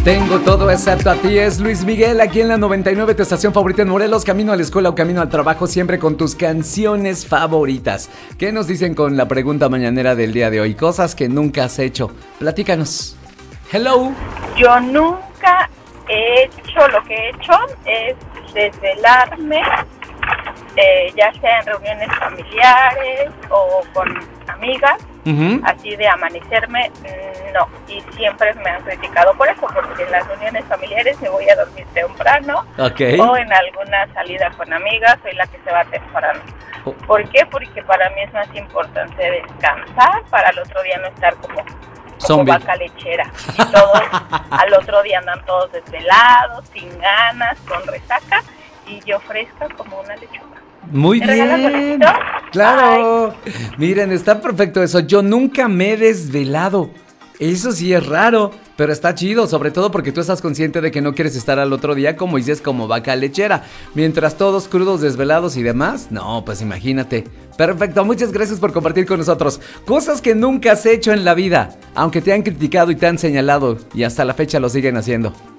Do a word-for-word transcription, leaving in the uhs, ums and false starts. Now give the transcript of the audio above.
Tengo todo excepto a ti, es Luis Miguel, aquí en la noventa y nueve, tu estación favorita en Morelos, camino a la escuela o camino al trabajo, siempre con tus canciones favoritas. ¿Qué nos dicen con la pregunta mañanera del día de hoy? Cosas que nunca has hecho. Platícanos. Hello. Yo nunca he hecho, lo que he hecho es desvelarme, eh, ya sea en reuniones familiares o con amigas. Uh-huh. Así de amanecerme, no, y siempre me han criticado por eso, porque en las reuniones familiares me voy a dormir temprano, okay. O en alguna salida con amigas soy la que se va temprano. Oh. ¿Por qué? Porque para mí es más importante descansar para el otro día no estar como, como vaca lechera. Y todos al otro día andan todos desvelados, sin ganas, con resaca, y yo fresca como una lechuga. Muy bien, claro. Ay. Miren, está perfecto eso. Yo nunca me he desvelado. Eso sí es raro, pero está chido, sobre todo porque tú estás consciente de que no quieres estar al otro día, como dices, como vaca lechera. Mientras todos crudos, desvelados y demás, no, pues imagínate. Perfecto, muchas gracias por compartir con nosotros. Cosas que nunca has hecho en la vida, aunque te han criticado y te han señalado, y hasta la fecha lo siguen haciendo.